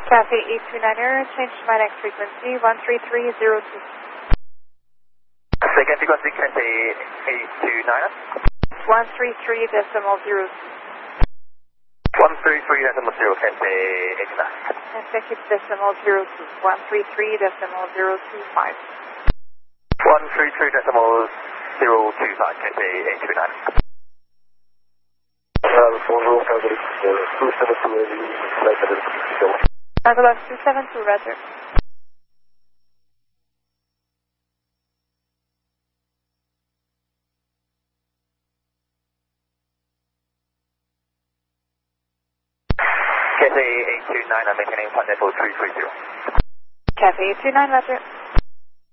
Cafe 829er, change to my next frequency, 13302. Second frequency, Cafe 829er. 133.02. 133.0, Cafe 829. Consecutive decimal 02. 133.025. 133.025, Cafe 829. Bonjour, Cargo 272, flight identification. Cargo 272, roger. Cafe 829, I'm maintaining flight level 330. Cafe 829, roger.